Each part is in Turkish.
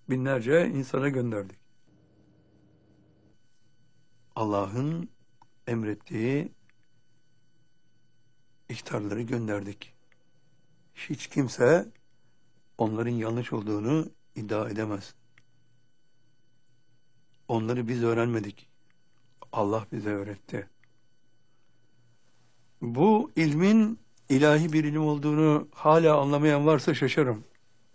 binlerce insana gönderdik. Allah'ın emrettiği ihtarları gönderdik. Hiç kimse onların yanlış olduğunu iddia edemez. Onları biz öğrenmedik. Allah bize öğretti. Bu ilmin ilahi bir ilim olduğunu hala anlamayan varsa şaşarım.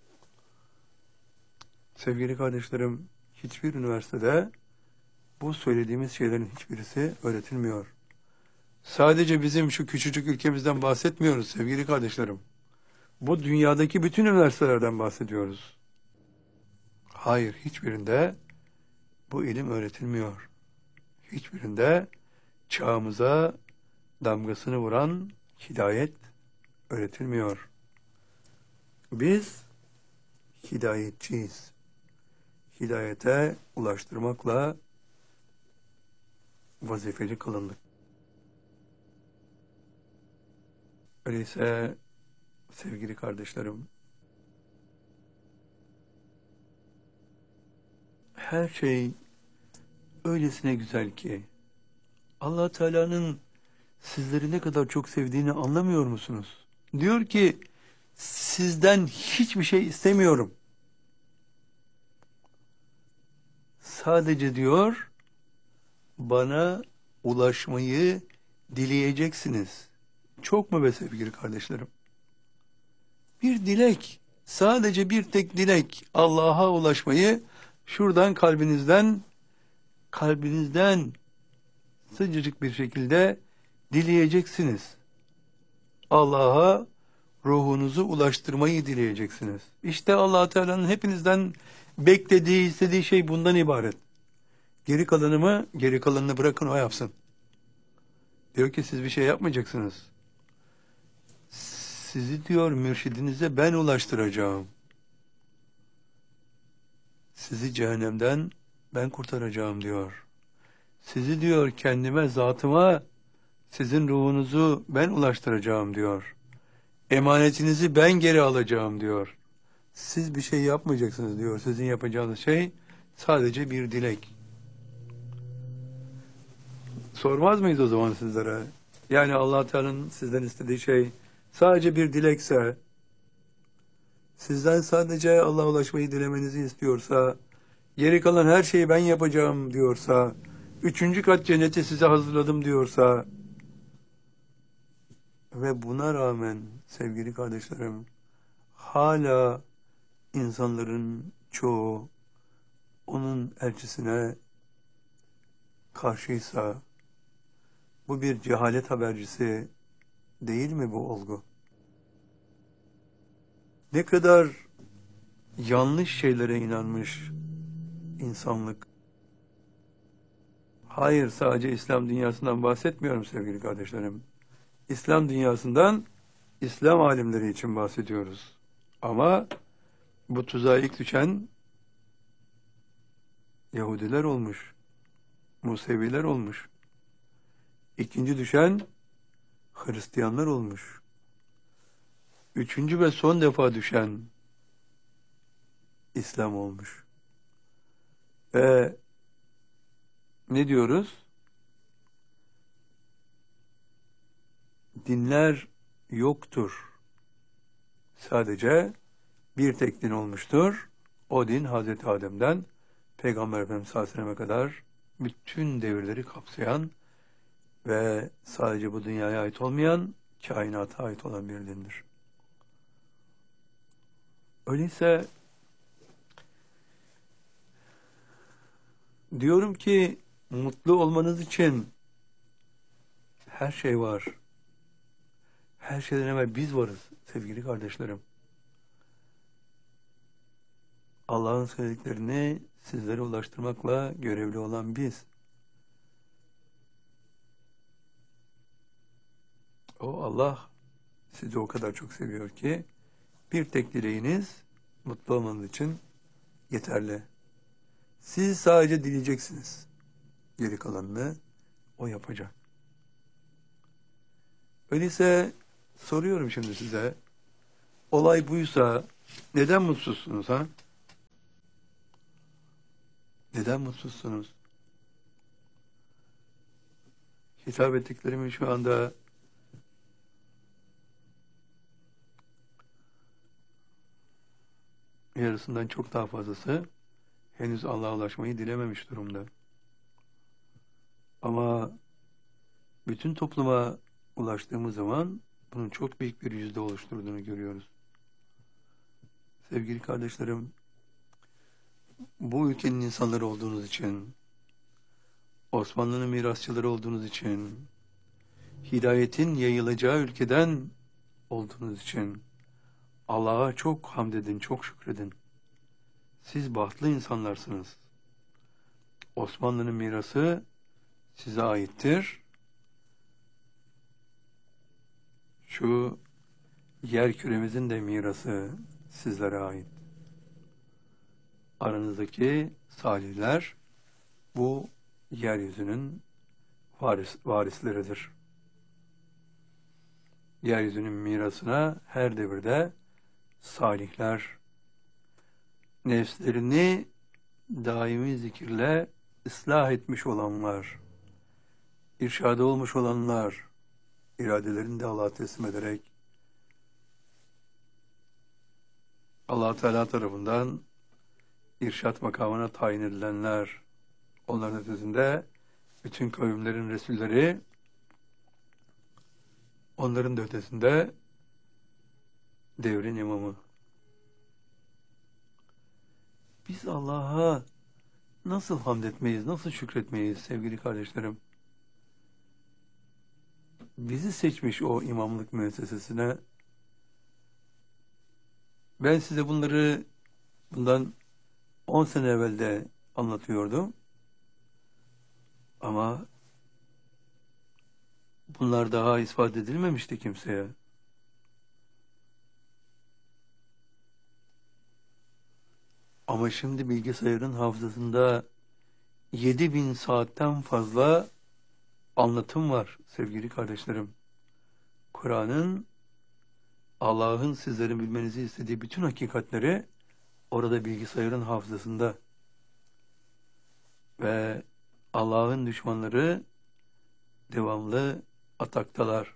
Sevgili kardeşlerim, hiçbir üniversitede bu söylediğimiz şeylerin hiçbirisi öğretilmiyor. Sadece bizim şu küçücük ülkemizden bahsetmiyoruz sevgili kardeşlerim. Bu dünyadaki bütün üniversitelerden bahsediyoruz. Hayır, hiçbirinde bu ilim öğretilmiyor. Hiçbirinde çağımıza damgasını vuran hidayet öğretilmiyor. Biz hidayetçiyiz. Hidayete ulaştırmakla vazifeli kılındık. Öyleyse sevgili kardeşlerim, her şey öylesine güzel ki Allah Teala'nın sizleri ne kadar çok sevdiğini anlamıyor musunuz? Diyor ki sizden hiçbir şey istemiyorum. Sadece diyor bana ulaşmayı dileyeceksiniz. Çok mu be sevgili kardeşlerim? Bir dilek, sadece bir tek dilek, Allah'a ulaşmayı şuradan kalbinizden sıcacık bir şekilde dileyeceksiniz. Allah'a ruhunuzu ulaştırmayı dileyeceksiniz. İşte Allah Teala'nın hepinizden beklediği, istediği şey bundan ibaret. Geri kalanını bırakın o yapsın. Diyor ki siz bir şey yapmayacaksınız. Sizi diyor mürşidinize ben ulaştıracağım. Sizi cehennemden ben kurtaracağım diyor. Sizi diyor kendime, zatıma, sizin ruhunuzu ben ulaştıracağım diyor. Emanetinizi ben geri alacağım diyor. Siz bir şey yapmayacaksınız diyor. Sizin yapacağınız şey sadece bir dilek. Sormaz mıyız o zaman sizlere? Yani Allah Teala'nın sizden istediği şey sadece bir dilekse, sizden sadece Allah'a ulaşmayı dilemenizi istiyorsa, geri kalan her şeyi ben yapacağım diyorsa, 3. kat cenneti size hazırladım diyorsa ve buna rağmen sevgili kardeşlerim, hala insanların çoğu onun elçisine karşıysa, bu bir cehalet habercisi değil mi bu olgu? Ne kadar yanlış şeylere inanmış insanlık. Hayır, sadece İslam dünyasından bahsetmiyorum sevgili kardeşlerim. İslam dünyasından İslam alimleri için bahsediyoruz. Ama bu tuzağa ilk düşen Yahudiler olmuş, Museviler olmuş. İkinci düşen Hristiyanlar olmuş. 3. ve son defa düşen İslam olmuş. Ve ne diyoruz? Dinler yoktur. Sadece bir tek din olmuştur. O din Hazreti Adem'den Peygamber Efendimiz sallallahu aleyhi ve sellem'e kadar bütün devirleri kapsayan ve sadece bu dünyaya ait olmayan, kainata ait olan bir dindir. Öyleyse diyorum ki mutlu olmanız için her şey var. Her şeyden evvel biz varız sevgili kardeşlerim. Allah'ın söylediklerini sizlere ulaştırmakla görevli olan biz. O Allah sizi o kadar çok seviyor ki bir tek dileğiniz mutlu olmanız için yeterli. Siz sadece dileyeceksiniz. Geri kalanını o yapacak. Öyleyse soruyorum şimdi size. Olay buysa neden mutsuzsunuz ha? Neden mutsuzsunuz? Hitap ettiklerimin şu anda yarısından çok daha fazlası henüz Allah'a ulaşmayı dilememiş durumda. Ama bütün topluma ulaştığımız zaman bunun çok büyük bir yüzde oluşturduğunu görüyoruz. Sevgili kardeşlerim, bu ülkenin insanları olduğunuz için, Osmanlı'nın mirasçıları olduğunuz için, hidayetin yayılacağı ülkeden olduğunuz için Allah'a çok hamd edin, çok şükredin. Siz bahtlı insanlarsınız. Osmanlı'nın mirası size aittir. Şu yer küremizin de mirası sizlere ait. Aranızdaki salihler bu yeryüzünün varisleridir. Yeryüzünün mirasına her devirde salihler, nefslerini daimi zikirle ıslah etmiş olanlar, irşada olmuş olanlar, iradelerini de Allah'a teslim ederek Allah Teala tarafından irşat makamına tayin edilenler, onların ötesinde bütün kavimlerin resulleri, onların da ötesinde devrin imamı. Biz Allah'a nasıl hamd etmeyiz, nasıl şükretmeyiz sevgili kardeşlerim? Bizi seçmiş o imamlık müessesesine. Ben size bunları bundan 10 sene evvel de anlatıyordum. Ama bunlar daha ispat edilmemişti kimseye. Ama şimdi bilgisayarın hafızasında 7000 saatten fazla anlatım var sevgili kardeşlerim. Kur'an'ın, Allah'ın sizlerin bilmenizi istediği bütün hakikatleri orada bilgisayarın hafızasında. Ve Allah'ın düşmanları devamlı ataktalar.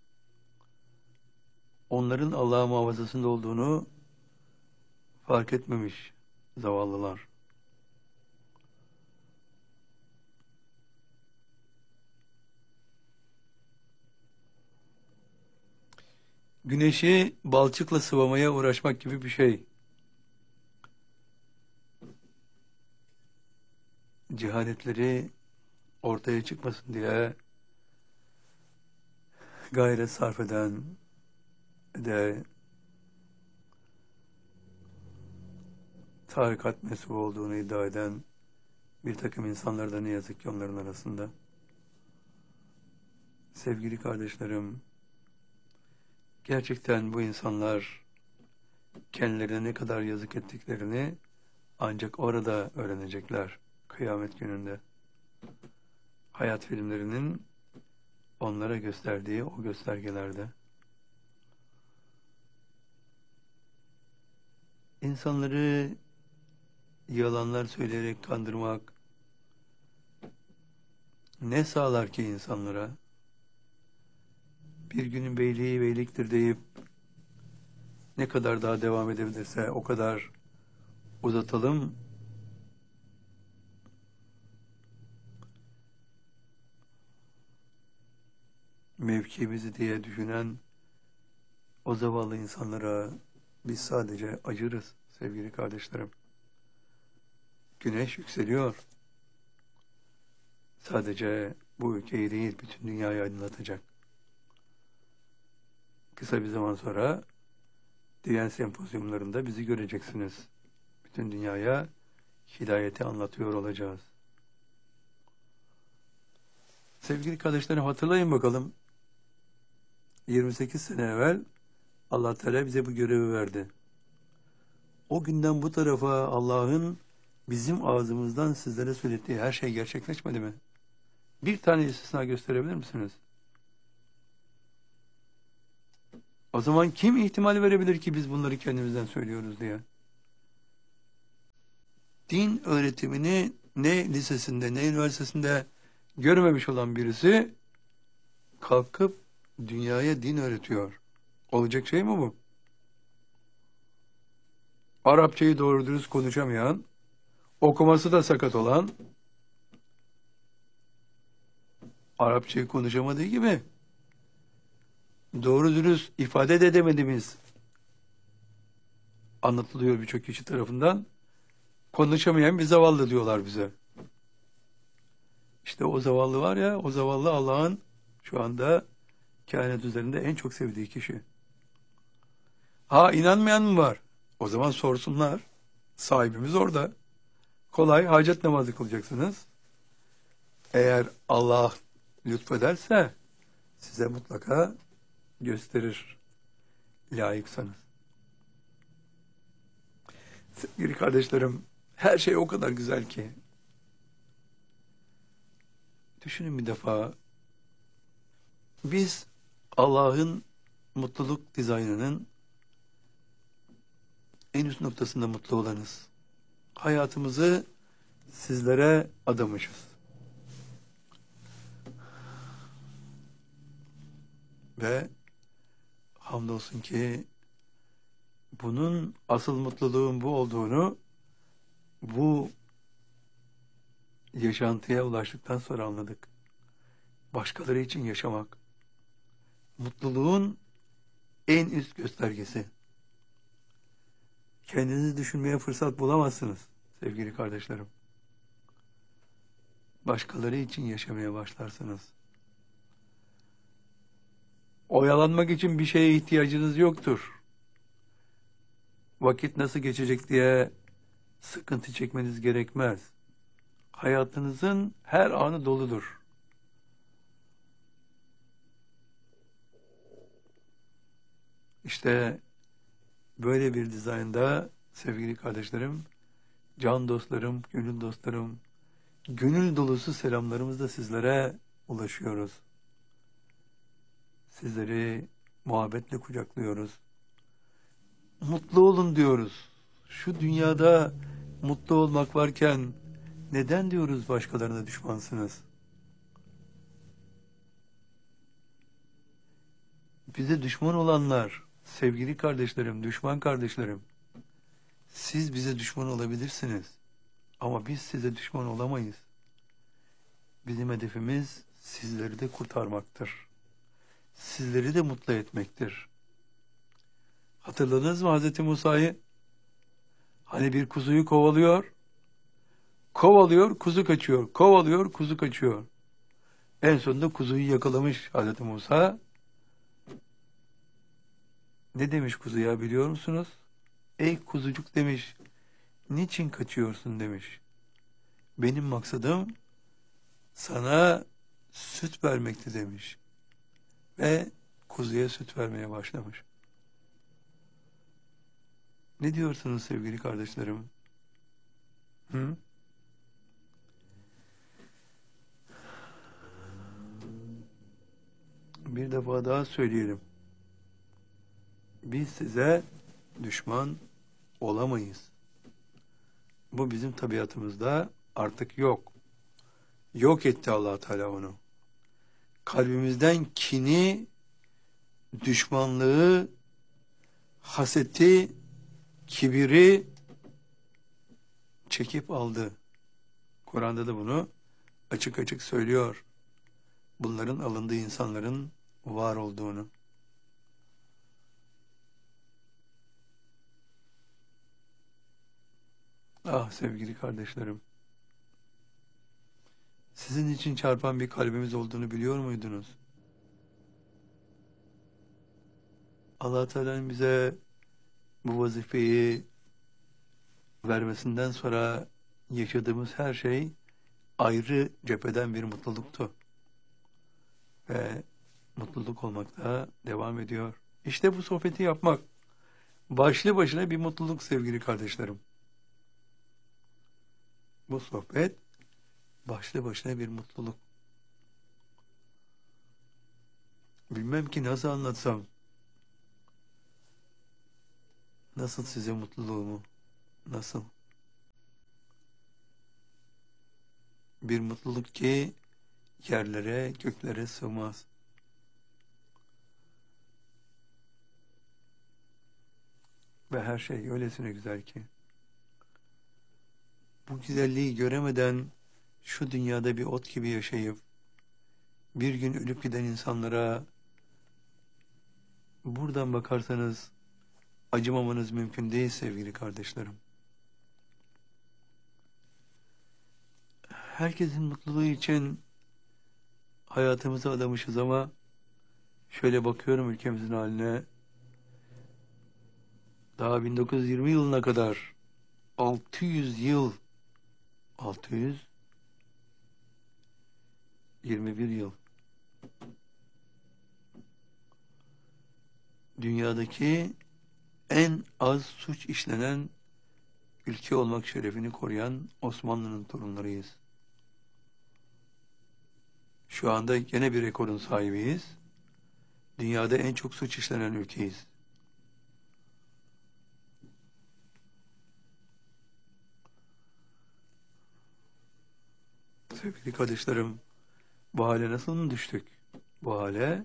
Onların Allah'ın muhafazasında olduğunu fark etmemiş zavallılar. Güneşi balçıkla sıvamaya uğraşmak gibi bir şey. Cehaletleri ortaya çıkmasın diye gayret sarf eden de tarikat mensubu olduğunu iddia eden bir takım insanlar da ne yazık ki onların arasında. Sevgili kardeşlerim, gerçekten bu insanlar kendilerine ne kadar yazık ettiklerini ancak orada öğrenecekler, kıyamet gününde. Hayat filmlerinin onlara gösterdiği o göstergelerde. İnsanları yalanlar söyleyerek kandırmak ne sağlar ki insanlara? Bir günün beyliği beyliktir deyip ne kadar daha devam edebilirse o kadar uzatalım. Mevkimizi diye düşünen o zavallı insanlara biz sadece acırız sevgili kardeşlerim. Güneş yükseliyor. Sadece bu ülkeyi değil, bütün dünyayı aydınlatacak. Kısa bir zaman sonra diyen sempozyumlarında bizi göreceksiniz. Bütün dünyaya hidayeti anlatıyor olacağız. Sevgili kardeşlerim, hatırlayın bakalım. 28 sene evvel Allah Teala bize bu görevi verdi. O günden bu tarafa Allah'ın bizim ağzımızdan sizlere söylediği her şey gerçekleşmedi mi? Bir tane istisna gösterebilir misiniz? O zaman kim ihtimal verebilir ki biz bunları kendimizden söylüyoruz diye? Din öğretimini ne lisesinde ne üniversitesinde görmemiş olan birisi kalkıp dünyaya din öğretiyor. Olacak şey mi bu? Arapçayı doğru dürüst konuşamayan, okuması da sakat olan, Arapçayı konuşamadığı gibi doğru dürüst ifade de edemediğimiz anlatılıyor birçok kişi tarafından. Konuşamayan bir zavallı diyorlar bize. İşte o zavallı var ya, o zavallı Allah'ın şu anda kainat üzerinde en çok sevdiği kişi. Ha, inanmayan mı var? O zaman sorsunlar. Sahibimiz orada. Kolay, hacet namazı kılacaksınız. Eğer Allah lütfederse size mutlaka gösterir, layıksanız. Sevgili kardeşlerim, her şey o kadar güzel ki. Düşünün bir defa, biz Allah'ın mutluluk dizaynının en üst noktasında mutlu olanız. Hayatımızı sizlere adamışız. Ve hamdolsun ki bunun asıl mutluluğun bu olduğunu bu yaşantıya ulaştıktan sonra anladık. Başkaları için yaşamak mutluluğun en üst göstergesi. Kendinizi düşünmeye fırsat bulamazsınız sevgili kardeşlerim. Başkaları için yaşamaya başlarsınız. Oyalanmak için bir şeye ihtiyacınız yoktur. Vakit nasıl geçecek diye sıkıntı çekmeniz gerekmez. Hayatınızın her anı doludur. İşte böyle bir dizaynda sevgili kardeşlerim, can dostlarım, gönül dostlarım, gönül dolusu selamlarımızla sizlere ulaşıyoruz. Sizleri muhabbetle kucaklıyoruz. Mutlu olun diyoruz. Şu dünyada mutlu olmak varken neden diyoruz başkalarına düşmansınız? Bize düşman olanlar, sevgili kardeşlerim, düşman kardeşlerim, siz bize düşman olabilirsiniz. Ama biz size düşman olamayız. Bizim hedefimiz sizleri de kurtarmaktır. Sizleri de mutlu etmektir. Hatırladınız mı Hazreti Musa'yı? Hani bir kuzuyu kovalıyor, kovalıyor, kuzu kaçıyor, kovalıyor, kuzu kaçıyor. En sonunda kuzuyu yakalamış Hazreti Musa. Ne demiş kuzuya biliyor musunuz? Ey kuzucuk demiş, niçin kaçıyorsun demiş. Benim maksadım sana süt vermekti demiş. Ve kuzuya süt vermeye başlamış. Ne diyorsunuz sevgili kardeşlerim? Hı? Bir defa daha söyleyelim. Biz size düşman olamayız. Bu bizim tabiatımızda artık yok. Yok etti Allah Teala onu. Kalbimizden kini, düşmanlığı, haseti, kibiri çekip aldı. Kur'an'da da bunu açık açık söylüyor. Bunların alındığı insanların var olduğunu. Ah sevgili kardeşlerim. Sizin için çarpan bir kalbimiz olduğunu biliyor muydunuz? Allah Teala'nın bize bu vazifeyi vermesinden sonra yaşadığımız her şey ayrı cepheden bir mutluluktu. Ve mutluluk olmakta devam ediyor. İşte bu sohbeti yapmak başlı başına bir mutluluk sevgili kardeşlerim. Bu sohbet başlı başına bir mutluluk. Bilmem ki nasıl anlatsam. Nasıl size mutluluğumu? Nasıl? Bir mutluluk ki yerlere, göklere sığmaz. Ve her şey öylesine güzel ki. Bu güzelliği göremeden şu dünyada bir ot gibi yaşayıp bir gün ölüp giden insanlara buradan bakarsanız acımamanız mümkün değil sevgili kardeşlerim. Herkesin mutluluğu için hayatımızı adamışız ama şöyle bakıyorum ülkemizin haline. Daha 1920 yılına kadar 600 yıl, 621 yıl dünyadaki en az suç işlenen ülke olmak şerefini koruyan Osmanlı'nın torunlarıyız. Şu anda gene bir rekorun sahibiyiz. Dünyada en çok suç işlenen ülkeyiz. Sevgili kardeşlerim, bu hale nasıl mı düştük? Bu hale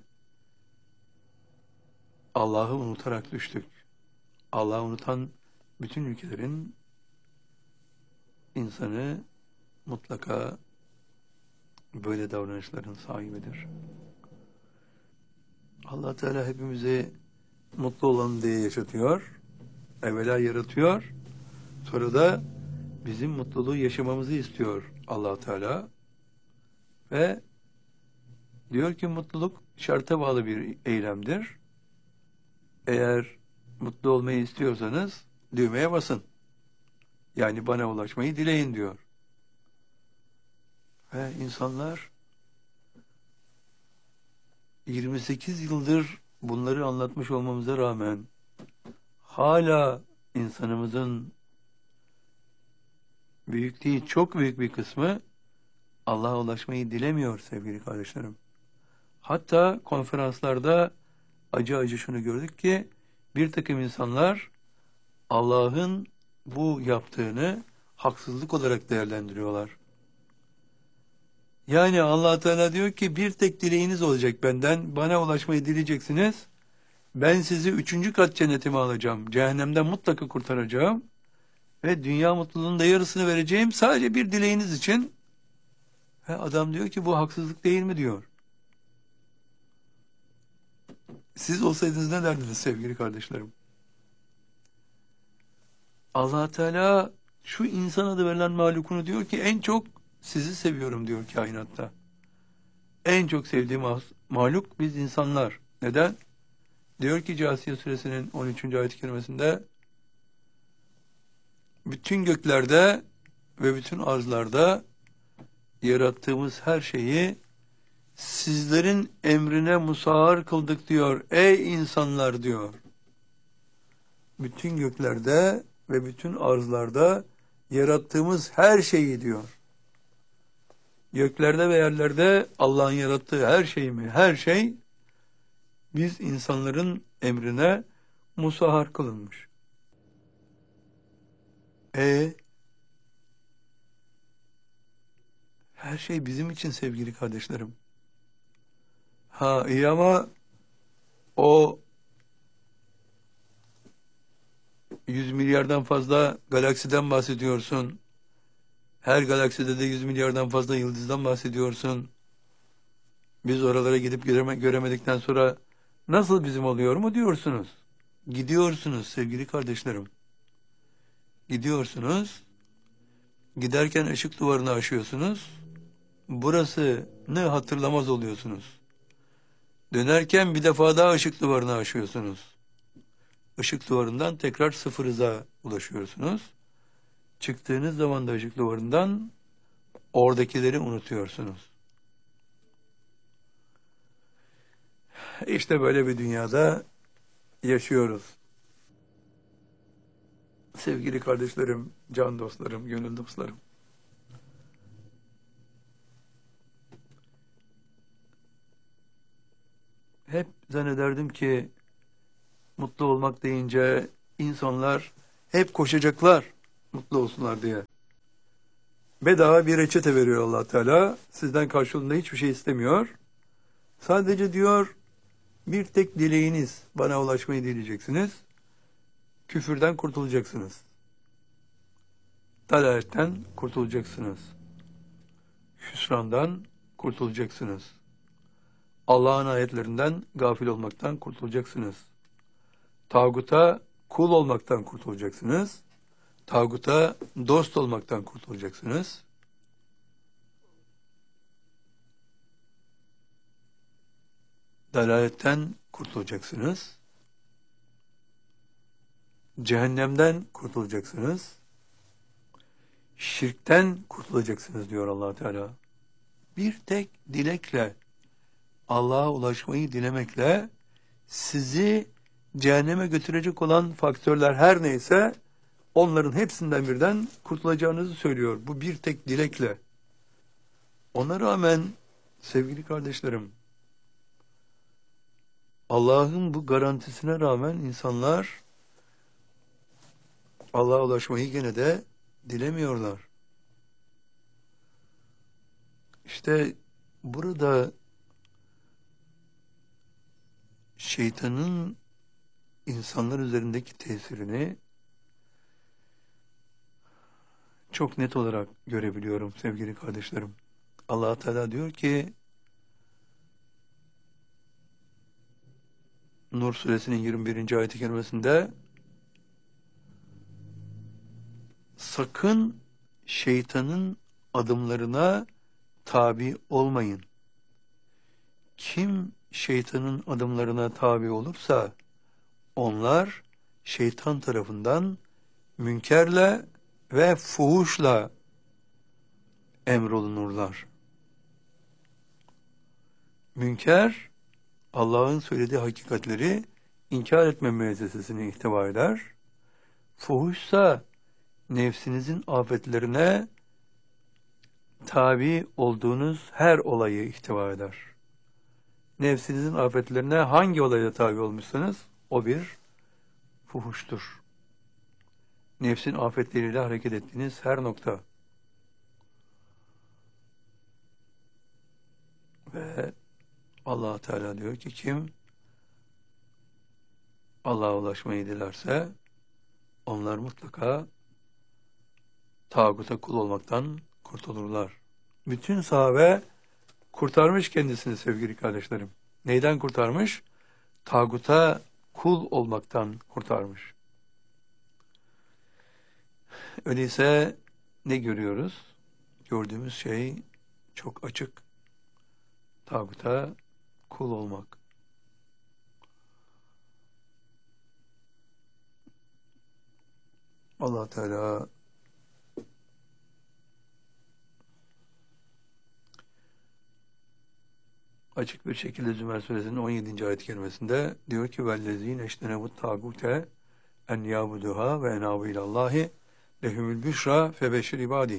Allah'ı unutarak düştük. Allah'ı unutan bütün ülkelerin insanı mutlaka böyle davranışların sahibidir. Allah Teala hepimizi mutlu olalım diye yaşatıyor. Evvela yaratıyor. Sonra da bizim mutluluğu yaşamamızı istiyor Allah Teala. Ve diyor ki mutluluk şarta bağlı bir eylemdir. Eğer mutlu olmayı istiyorsanız düğmeye basın. Yani bana ulaşmayı dileyin diyor. Ve insanlar 28 yıldır bunları anlatmış olmamıza rağmen hala insanımızın büyük değil, çok büyük bir kısmı Allah'a ulaşmayı dilemiyor sevgili kardeşlerim. Hatta konferanslarda acı acı şunu gördük ki bir takım insanlar Allah'ın bu yaptığını haksızlık olarak değerlendiriyorlar. Yani Allah Teala diyor ki bir tek dileğiniz olacak benden, bana ulaşmayı dileyeceksiniz. Ben sizi 3. kat cennetime alacağım, cehennemden mutlaka kurtaracağım ve dünya mutluluğunun da yarısını vereceğim sadece bir dileğiniz için. Ve adam diyor ki bu haksızlık değil mi diyor. Siz olsaydınız ne derdiniz sevgili kardeşlerim? Allah Teala şu insan adı verilen mahlukunu diyor ki en çok sizi seviyorum diyor kainatta. En çok sevdiğim mahluk biz insanlar. Neden? Diyor ki Câsiye suresinin 13. ayet-i kerimesinde bütün göklerde ve bütün arzlarda yarattığımız her şeyi sizlerin emrine musahhar kıldık diyor. Ey insanlar diyor. Bütün göklerde ve bütün arzlarda yarattığımız her şeyi diyor. Göklerde ve yerlerde Allah'ın yarattığı her şey mi? Her şey biz insanların emrine musahhar kılınmış. Her şey bizim için sevgili kardeşlerim. Ha iyi ama o 100 milyardan fazla galaksiden bahsediyorsun. Her galakside de 100 milyardan fazla yıldızdan bahsediyorsun. Biz oralara gidip göremedikten sonra nasıl bizim oluyor mu diyorsunuz. Gidiyorsunuz sevgili kardeşlerim. Gidiyorsunuz. Giderken ışık duvarını aşıyorsunuz. Burası ne hatırlamaz oluyorsunuz. Dönerken bir defa daha ışık duvarını aşıyorsunuz. Işık duvarından tekrar sıfırıza ulaşıyorsunuz. Çıktığınız zaman da ışık duvarından oradakileri unutuyorsunuz. İşte böyle bir dünyada yaşıyoruz. Sevgili kardeşlerim, can dostlarım, gönül dostlarım. Hep zannederdim ki mutlu olmak deyince insanlar hep koşacaklar mutlu olsunlar diye. Bedava bir reçete veriyor Allah Teala. Sizden karşılığında hiçbir şey istemiyor. Sadece diyor bir tek dileğiniz, bana ulaşmayı dileyeceksiniz. Küfürden kurtulacaksınız. Dalaletten kurtulacaksınız. Hüsrandan kurtulacaksınız. Allah'ın ayetlerinden gafil olmaktan kurtulacaksınız. Tağuta kul olmaktan kurtulacaksınız. Tağuta dost olmaktan kurtulacaksınız. Dalaletten kurtulacaksınız. Cehennemden kurtulacaksınız. Şirkten kurtulacaksınız diyor Allah Teala. Bir tek dilekle, Allah'a ulaşmayı dilemekle sizi cehenneme götürecek olan faktörler her neyse onların hepsinden birden kurtulacağınızı söylüyor. Bu bir tek dilekle. Ona rağmen sevgili kardeşlerim, Allah'ın bu garantisine rağmen insanlar Allah'a ulaşmayı gene de dilemiyorlar. İşte burada şeytanın insanlar üzerindeki tesirini çok net olarak görebiliyorum sevgili kardeşlerim. Allah Teala diyor ki Nur suresinin 21. ayet-i kerimesinde sakın şeytanın adımlarına tabi olmayın. Kim şeytanın adımlarına tabi olursa onlar şeytan tarafından münkerle ve fuhuşla emrolunurlar. Münker, Allah'ın söylediği hakikatleri inkar etme müessesesini ihtiva eder. Fuhuşsa nefsinizin afetlerine tabi olduğunuz her olayı ihtiva eder. Nefsinizin afetlerine hangi olayda tabi olmuşsanız o bir fuhuştur. Nefsin afetleriyle hareket ettiğiniz her nokta. Ve Allah Teala diyor ki kim Allah'a ulaşmayı dilerse onlar mutlaka tağuta kul olmaktan kurtulurlar. Bütün sahabe kurtarmış kendisini sevgili kardeşlerim. Neyden kurtarmış? Tağuta kul olmaktan kurtarmış. Öyleyse ne görüyoruz? Gördüğümüz şey çok açık. Tağuta kul olmak. Allah Teala açık bir şekilde Zümer suresinin 17. ayet-i kerimesinde diyor ki vellezîne eştenebut tağute en yâbuduhâ ve enâbu ilallâhi lehumul büşra febeşir ibâdî.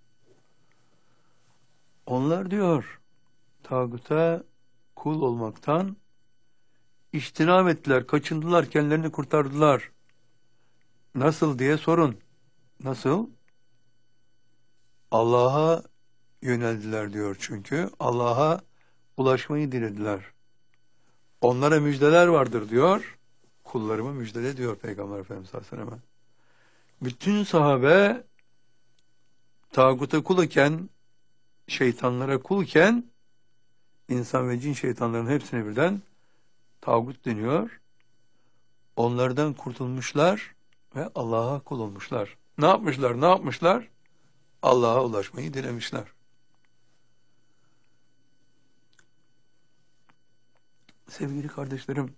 Onlar diyor tağuta kul olmaktan içtinab ettiler, kaçındılar, kendilerini kurtardılar. Nasıl diye sorun. Nasıl? Allah'a yöneldiler diyor çünkü. Allah'a ulaşmayı dilediler. Onlara müjdeler vardır diyor. Kullarıma müjdele diyor Peygamber Efendimiz sallallahu aleyhi ve sellem. Bütün sahabe tağuta kul iken, şeytanlara kulken, insan ve cin şeytanların hepsine birden tağut deniyor. Onlardan kurtulmuşlar ve Allah'a kul olmuşlar. Ne yapmışlar? Ne yapmışlar? Allah'a ulaşmayı dilemişler. Sevgili kardeşlerim,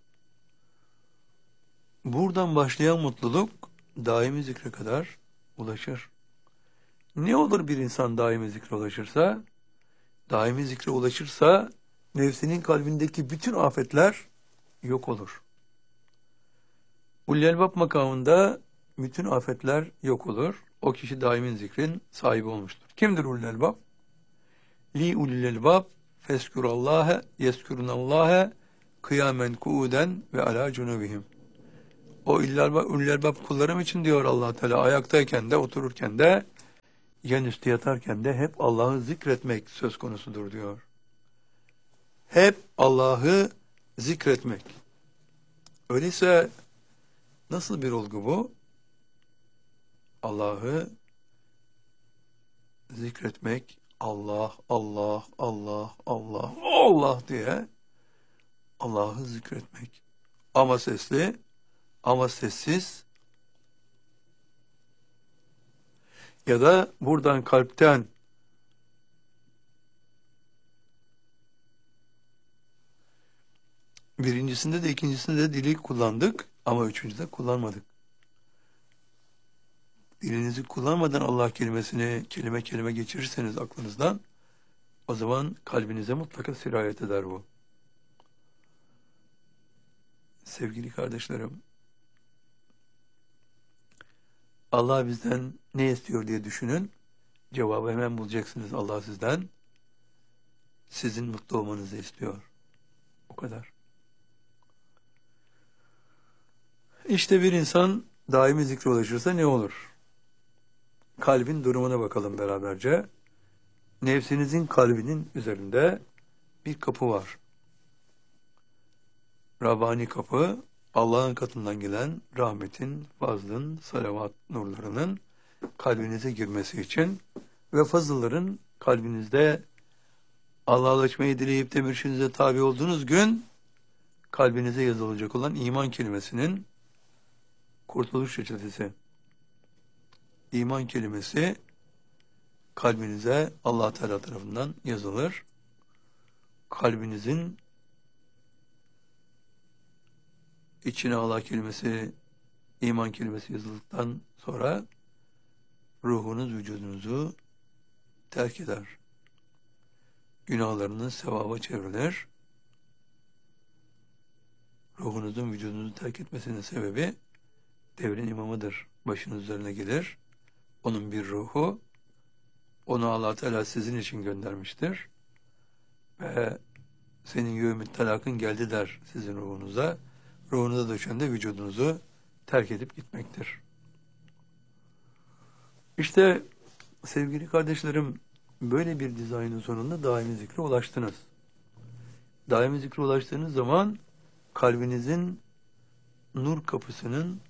buradan başlayan mutluluk daimi zikre kadar ulaşır. Ne olur bir insan daimi zikre ulaşırsa? Daimi zikre ulaşırsa nefsinin kalbindeki bütün afetler yok olur. Ulul-Elbab makamında bütün afetler yok olur. O kişi daimin zikrin sahibi olmuştur. Kimdir Ulul-Elbab? Li ulul-elbab feskurallâhe yeskurunallâhe kıyamen kuuden ve alâ cunubihim. O ulul-elbab kullarım için diyor Allah Teala ayaktayken de otururken de yan üstü yatarken de hep Allah'ı zikretmek söz konusudur diyor. Hep Allah'ı zikretmek. Öyleyse nasıl bir olgu bu? Allah'ı zikretmek, Allah, Allah, Allah, Allah, Allah diye Allah'ı zikretmek. Ama sesli, ama sessiz, ya da buradan kalpten birincisinde de ikincisinde de dili kullandık ama üçüncüde kullanmadık. Dilinizi kullanmadan Allah kelimesini kelime kelime geçirirseniz aklınızdan, o zaman kalbinize mutlaka sirayet eder bu. Sevgili kardeşlerim, Allah bizden ne istiyor diye düşünün. Cevabı hemen bulacaksınız. Allah sizden sizin mutlu olmanızı istiyor. O kadar. İşte bir insan daimi zikre ulaşırsa ne olur? Kalbin durumuna bakalım beraberce. Nefsinizin kalbinin üzerinde bir kapı var. Rabbani kapı, Allah'ın katından gelen rahmetin, fazlın, salavat nurlarının kalbinize girmesi için ve fazılların kalbinizde Allah'laşmayı dileyip de mürşidinize tabi olduğunuz gün kalbinize yazılacak olan iman kelimesinin kurtuluş reçetesi. İman kelimesi kalbinize Allah Teala tarafından yazılır. Kalbinizin içine Allah kelimesi, iman kelimesi yazıldıktan sonra ruhunuz vücudunuzu terk eder. Günahlarınız sevaba çevrilir. Ruhunuzun vücudunuzu terk etmesinin sebebi devrin imamıdır. Başınız üzerine gelir. Onun bir ruhu, onu Allah Teala sizin için göndermiştir. Ve senin yevmüt talakın geldi der sizin ruhunuza. Ruhunuza düşen de vücudunuzu terk edip gitmektir. İşte sevgili kardeşlerim, böyle bir dizaynın sonunda daimi zikre ulaştınız. Daimi zikre ulaştığınız zaman kalbinizin nur kapısının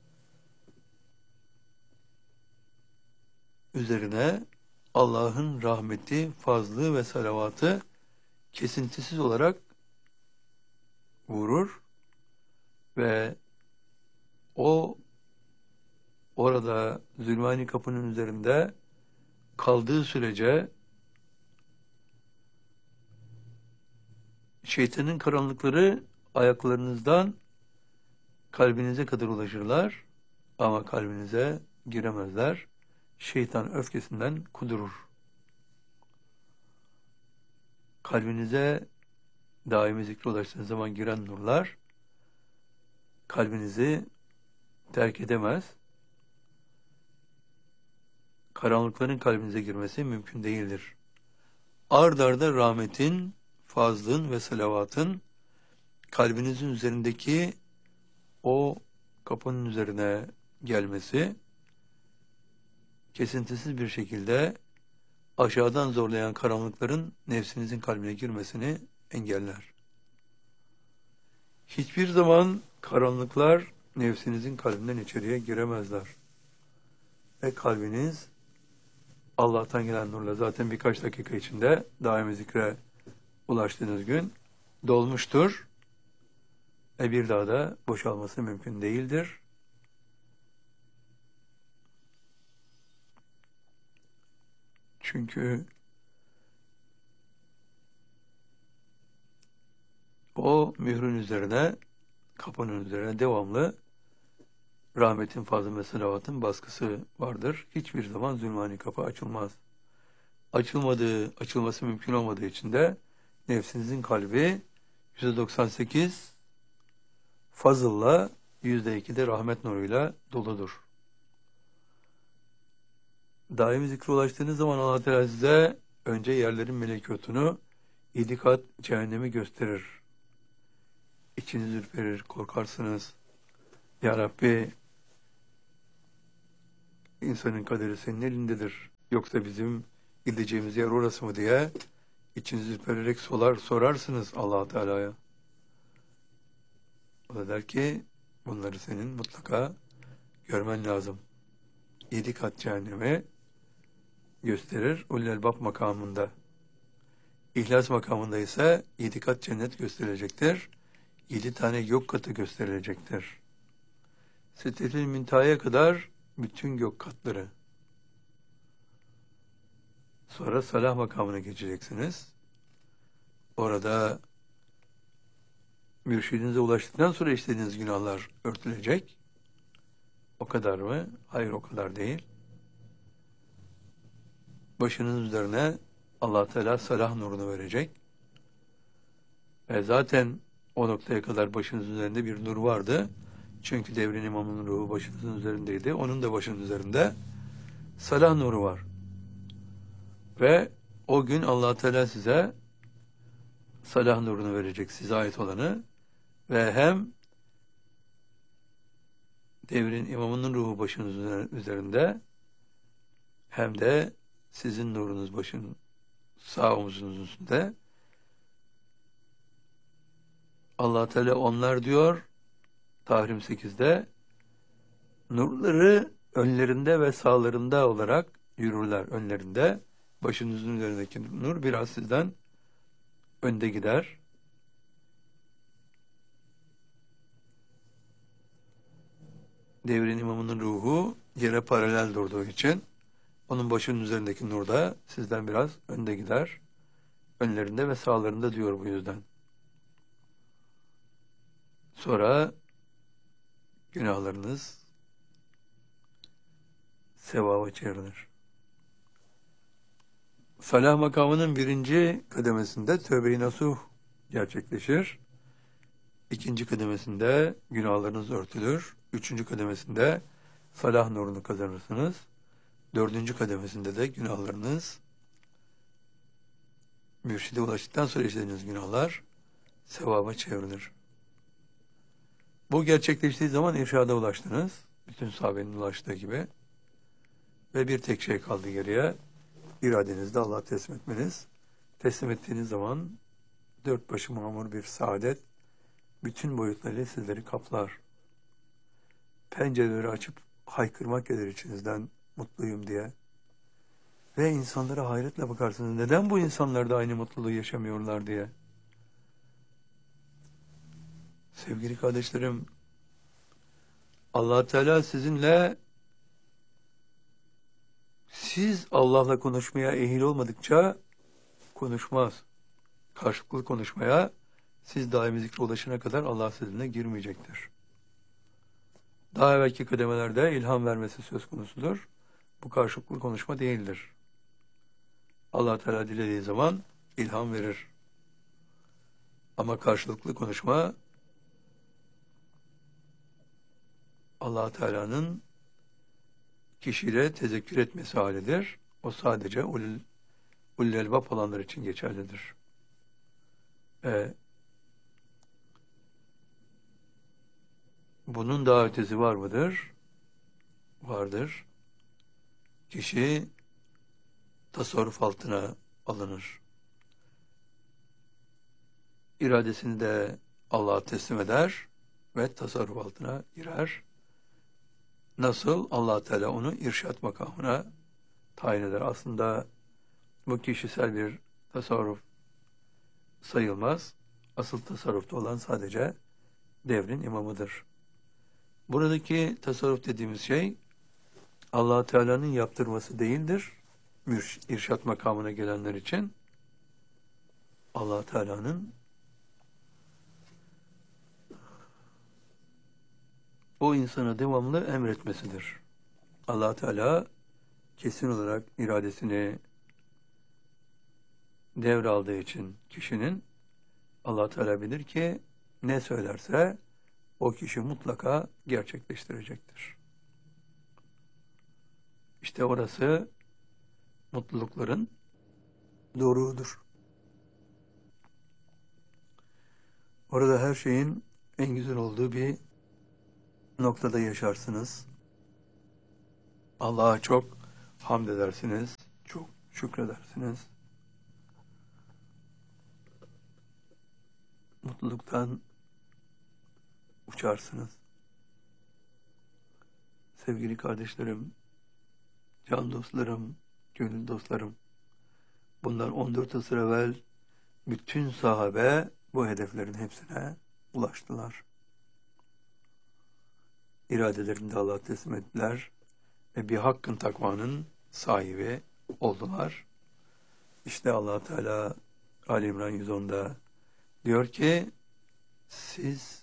üzerine Allah'ın rahmeti, fazlı ve salavatı kesintisiz olarak vurur ve o orada Zülmani kapının üzerinde kaldığı sürece şeytanın karanlıkları ayaklarınızdan kalbinize kadar ulaşırlar ama kalbinize giremezler. Şeytan öfkesinden kudurur. Kalbinize daimi zikre ulaştığınız zaman giren nurlar kalbinizi terk edemez. Karanlıkların kalbinize girmesi mümkün değildir. Ard arda rahmetin, fazlın ve salavatın kalbinizin üzerindeki o kapının üzerine gelmesi kesintisiz bir şekilde aşağıdan zorlayan karanlıkların nefsinizin kalbine girmesini engeller. Hiçbir zaman karanlıklar nefsinizin kalbinden içeriye giremezler. Ve kalbiniz Allah'tan gelen nurla zaten birkaç dakika içinde daimi zikre ulaştığınız gün dolmuştur. Bir daha da boşalması mümkün değildir. Çünkü o mührün üzerine, kapının üzerine devamlı rahmetin, fazlın ve salavatın baskısı vardır. Hiçbir zaman Zülmani kapı açılmaz. Açılması mümkün olmadığı için de nefsinizin kalbi %98 fazılla, %2 de rahmet nuruyla doludur. Daimi zikre ulaştığınız zaman Allah Teala size önce yerlerin melekutunu, 7 kat cehennemi gösterir. İçiniz ürperir, korkarsınız. Ya Rabbi, insanın kaderi senin elindedir. Yoksa bizim gideceğimiz yer orası mı diye içinizi ürpererek sorarsınız Allah Teala'ya. O da der ki bunları senin mutlaka görmen lazım. 7 kat cehennemi gösterir ulul elbab makamında. İhlas makamında ise 7 kat cennet gösterilecektir. 7 tane yok katı gösterilecektir. Sidretil Münteha'ya kadar bütün gök katları. Sonra salah makamına geçeceksiniz. Orada mürşidinize ulaştıktan sonra işlediğiniz günahlar örtülecek. O kadar mı? Hayır, o kadar değil. Başınız üzerine Allah Teala salah nurunu verecek. Ve zaten o noktaya kadar başınız üzerinde bir nur vardı. Çünkü devrin imamının ruhu başınızın üzerindeydi. Onun da başının üzerinde salah nuru var. Ve o gün Allah Teala size salah nurunu verecek, size ait olanı. Ve hem devrin imamının ruhu başınız üzerinde hem de sizin nurunuz başın sağ omuzunuzun üstünde. Allah Teala onlar diyor Tahrim 8'de nurları önlerinde ve sağlarında olarak yürürler. Önlerinde başınızın üzerindeki nur biraz sizden önde gider. Devrin imamının ruhu yere paralel durduğu için onun başının üzerindeki nur da sizden biraz önde gider. Önlerinde ve sağlarında diyor bu yüzden. Sonra günahlarınız sevaba çevrilir. Salah makamının 1. kademesinde tövbe-i nasuh gerçekleşir. 2. kademesinde günahlarınız örtülür. 3. kademesinde salah nurunu kazanırsınız. 4. kademesinde de günahlarınız mürşide ulaştıktan sonra işlediğiniz günahlar sevaba çevrilir. Bu gerçekleştiği zaman irşada ulaştınız. Bütün sahabenin ulaştığı gibi. Ve bir tek şey kaldı geriye. İradenizde Allah'a teslim etmeniz. Teslim ettiğiniz zaman 4 başı mamur bir saadet bütün boyutlarıyla sizleri kaplar. Pencereleri açıp haykırmak gelir içinizden mutluyum diye. Ve insanlara hayretle bakarsınız. Neden bu insanlar da aynı mutluluğu yaşamıyorlar diye. Sevgili kardeşlerim, Allah Teala sizinle siz Allah'la konuşmaya ehil olmadıkça konuşmaz. Karşılıklı konuşmaya siz daimi zikre ulaşana kadar Allah sizinle girmeyecektir. Daha evvelki kademelerde ilham vermesi söz konusudur. Bu karşılıklı konuşma değildir. Allah Teala dilediği zaman ilham verir. Ama karşılıklı konuşma Allah Teala'nın kişiyle tezekkür etmesi halidir. O sadece ulul elbab olanlar için geçerlidir. Bunun daha ötesi var mıdır? Vardır. Kişi tasarruf altına alınır. İradesini de Allah'a teslim eder ve tasarruf altına girer. Nasıl? Allah Teala onu irşat makamına tayin eder. Aslında bu kişisel bir tasarruf sayılmaz. Asıl tasarrufta olan sadece devrin imamıdır. Buradaki tasarruf dediğimiz şey Allah Teala'nın yaptırması değildir. İrşat makamına gelenler için Allah Teala'nın o insana devamlı emretmesidir. Allah Teala kesin olarak iradesini devraldığı için kişinin Allah Teala bilir ki ne söylerse o kişi mutlaka gerçekleştirecektir. İşte orası mutlulukların doruğudur. Orada her şeyin en güzel olduğu bir noktada yaşarsınız. Allah'a çok hamd edersiniz, çok şükredersiniz. Mutluluktan uçarsınız. Sevgili kardeşlerim, can dostlarım, gönül dostlarım, bundan 14 asır evvel bütün sahabe bu hedeflerin hepsine ulaştılar. İradelerini de Allah'a teslim ettiler ve bir hakkın takvanın sahibi oldular. İşte Allah Teala Ali İmran 110'da diyor ki, siz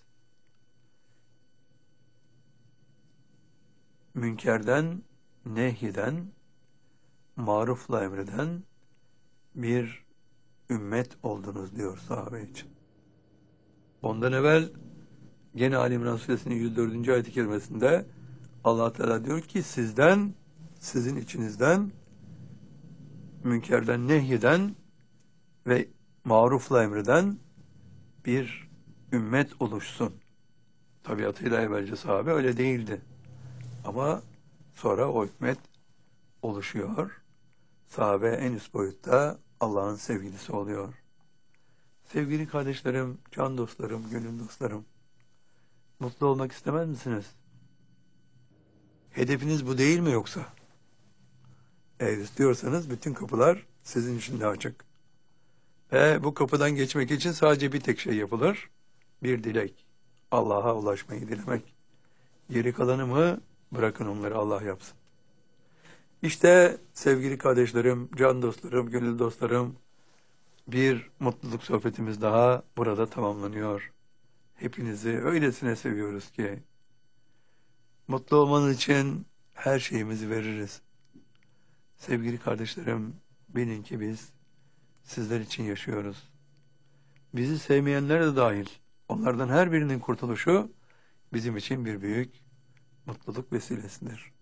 münkerden nehyeden, marufla emreden bir ümmet oldunuz diyor sahabe için. Ondan evvel gene Ali İmran suresinin 104. ayet-i kerimesinde Allah Teala diyor ki, sizin içinizden münkerden nehyeden ve marufla emreden bir ümmet oluşsun. Tabiatıyla evvelce sahabe öyle değildi. Ama sonra o ümmet oluşuyor. Sahabe en üst boyutta Allah'ın sevgilisi oluyor. Sevgili kardeşlerim, can dostlarım, gönül dostlarım, mutlu olmak istemez misiniz? Hedefiniz bu değil mi yoksa? Eğer istiyorsanız bütün kapılar sizin için de açık. Ve bu kapıdan geçmek için sadece bir tek şey yapılır. Bir dilek. Allah'a ulaşmayı dilemek. Geri kalanı mı bırakın onları Allah yapsın. İşte sevgili kardeşlerim, can dostlarım, gönül dostlarım, bir mutluluk sohbetimiz daha burada tamamlanıyor. Hepinizi öylesine seviyoruz ki mutlu olmanız için her şeyimizi veririz. Sevgili kardeşlerim, bilin ki biz sizler için yaşıyoruz. Bizi sevmeyenler de dahil, onlardan her birinin kurtuluşu bizim için bir büyük mutluluk vesilesidir.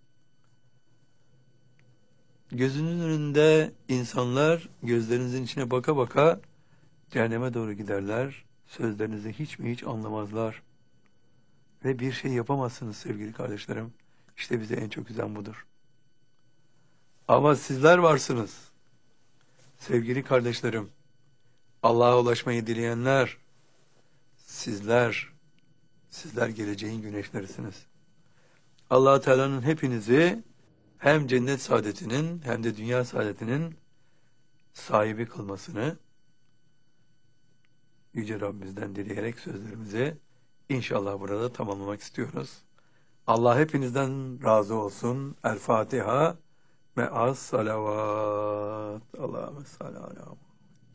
Gözünün önünde insanlar gözlerinizin içine baka baka cehenneme doğru giderler. Sözlerinizi hiç mi hiç anlamazlar. Ve bir şey yapamazsınız sevgili kardeşlerim. İşte bize en çok üzen budur. Ama sizler varsınız. Sevgili kardeşlerim, Allah'a ulaşmayı dileyenler, sizler geleceğin güneşlerisiniz. Allah Teala'nın hepinizi hem cennet saadetinin hem de dünya saadetinin sahibi kılmasını Yüce Rabbimizden dileyerek sözlerimizi inşallah burada tamamlamak istiyoruz. Allah hepinizden razı olsun. El Fatiha ve az salavat. Allahümme salli ala